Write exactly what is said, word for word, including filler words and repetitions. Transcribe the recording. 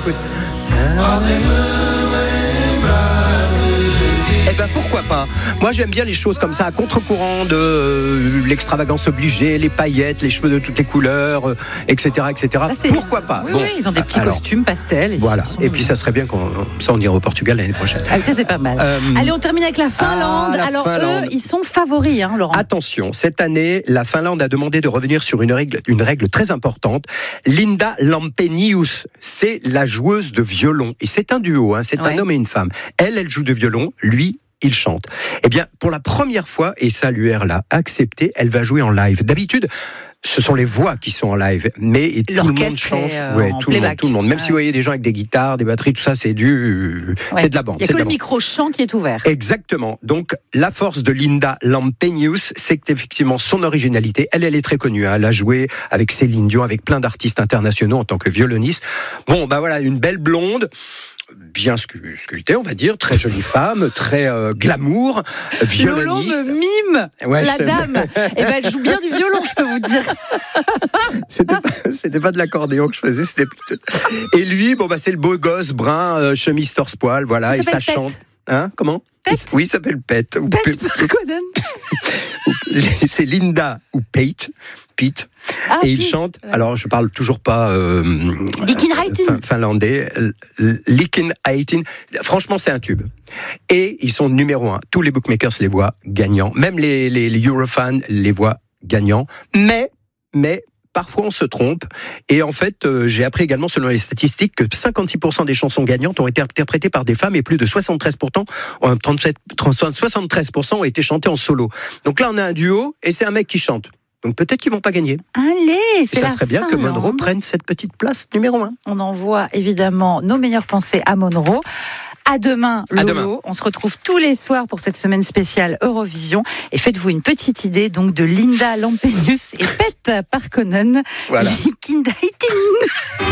écoute. Eh ben pourquoi pas. Moi j'aime bien les choses comme ça, à contre-courant de euh, l'extravagance obligée, les paillettes, les cheveux de toutes les couleurs, euh, et cetera, et cetera. Là, pourquoi pas. Oui, bon, oui, ils ont des petits alors, costumes pastels. Et voilà. Et puis ça serait bien qu'on ça on ira au Portugal l'année prochaine. Ah, ça c'est pas mal. Euh, Allez, on termine avec la Finlande. Ah, la Alors Finlande. eux, ils sont favoris, hein, Laurent. Attention, cette année, la Finlande a demandé de revenir sur une règle, une règle très importante. Linda Lampenius, c'est la joueuse de violon. Et c'est un duo, hein, c'est Ouais. un homme et une femme. Elle, elle joue de violon, lui, il chante. Eh bien, pour la première fois, et ça l'U R l'a accepté, elle va jouer en live. D'habitude, ce sont les voix qui sont en live, mais tout le monde L'orchestre chante. est, euh, ouais, en tout le monde, playback. tout le monde. Même Ouais. si vous voyez des gens avec des guitares, des batteries, tout ça, c'est du, Ouais. c'est de la bande. Il n'y a c'est que de la le bande. micro-chant qui est ouvert. Exactement. Donc, la force de Linda Lampenius, c'est qu'effectivement, son originalité, elle, elle est très connue. Hein. Elle a joué avec Céline Dion, avec plein d'artistes internationaux en tant que violoniste. Bon, bah voilà, une belle blonde, bien scu- sculptée, on va dire, très jolie femme, très euh, glamour, Lolo violoniste. me mime, Ouais, la je te- dame. Et ben, elle joue bien du violon, je peux vous dire. C'était pas, c'était pas de l'accordéon que je faisais, c'était plutôt... Et lui, bon, bah, c'est le beau gosse brun, euh, chemise torse-poil, voilà, Il et ça s'appelle chante. Hein, comment? Pete. Oui, il s'appelle Pete. Ou Pet Pe- Parkonen. C'est Linda ou Pete, Pete, Ah, et il Pete, chante. ouais. Alors, je parle toujours pas euh, Likinhaitin. fin- finlandais. Likinhaitin. Franchement, c'est un tube. Et ils sont numéro un. Tous les bookmakers les voient gagnants. Même les, les, les Eurofans les voient gagnants. Mais, mais. Parfois, on se trompe. Et en fait, euh, j'ai appris également, selon les statistiques, que cinquante-six pour cent des chansons gagnantes ont été interprétées par des femmes et plus de soixante-treize pour cent, euh, trente-sept, soixante-treize pour cent ont été chantées en solo. Donc là, on a un duo et c'est un mec qui chante. Donc peut-être qu'ils vont pas gagner. Allez, Et c'est ça la serait bien que Finlande. Monroe prenne cette petite place numéro un. On envoie évidemment nos meilleures pensées à Monroe. À demain, Lolo. À demain. On se retrouve tous les soirs pour cette semaine spéciale Eurovision. Et faites-vous une petite idée donc de Linda Lampenius et Pet Parkonen. Voilà. Likinhaitin.